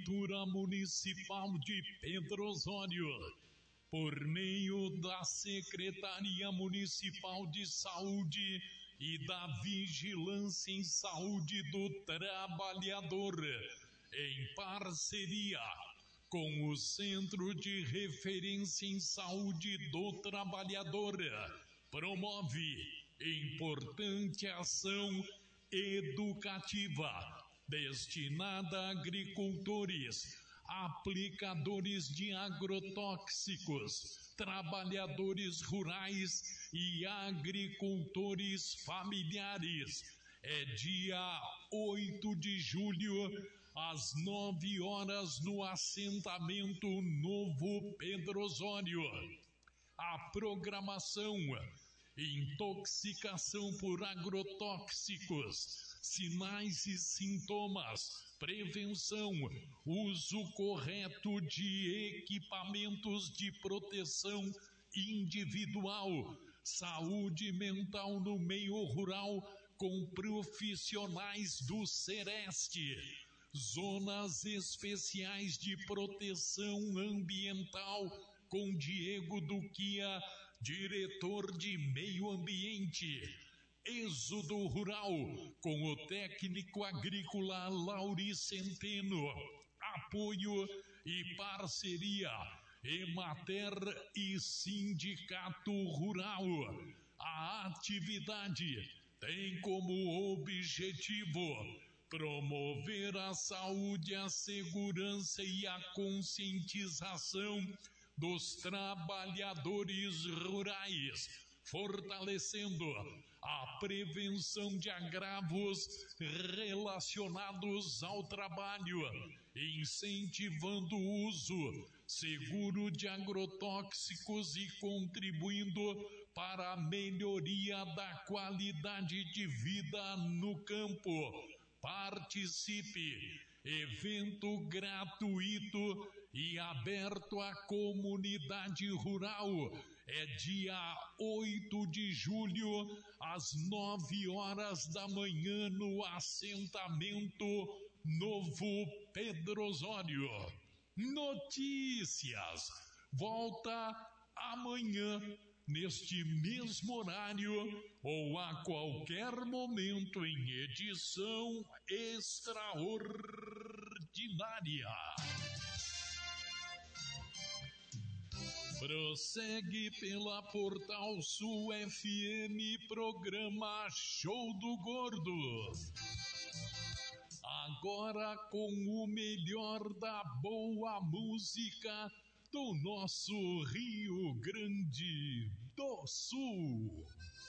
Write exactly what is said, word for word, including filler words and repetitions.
Prefeitura Municipal de Pedro Osório, por meio da Secretaria Municipal de Saúde e da Vigilância em Saúde do Trabalhador, em parceria com o Centro de Referência em Saúde do Trabalhador, promove importante ação educativa destinada a agricultores, aplicadores de agrotóxicos, trabalhadores rurais e agricultores familiares. É dia oito de julho, às nove horas, no assentamento Novo Pedro Osório. A programação: intoxicação por agrotóxicos, sinais e sintomas, prevenção, uso correto de equipamentos de proteção individual, saúde mental no meio rural com profissionais do Sereste, zonas especiais de proteção ambiental com Diego Duquia, diretor de meio ambiente. Êxodo Rural, com o técnico agrícola Lauri Centeno. Apoio e parceria Emater e Sindicato Rural. A atividade tem como objetivo promover a saúde, a segurança e a conscientização dos trabalhadores rurais, fortalecendo a prevenção de agravos relacionados ao trabalho, incentivando o uso seguro de agrotóxicos e contribuindo para a melhoria da qualidade de vida no campo. Participe! Evento gratuito e aberto à comunidade rural. É dia oito de julho, às nove horas da manhã, no assentamento Novo Pedro Osório. Notícias. Volta amanhã, neste mesmo horário, ou a qualquer momento, em edição extraordinária. Prossegue pela Portal Sul F M, programa Show do Gordo. Agora com o melhor da boa música do nosso Rio Grande do Sul.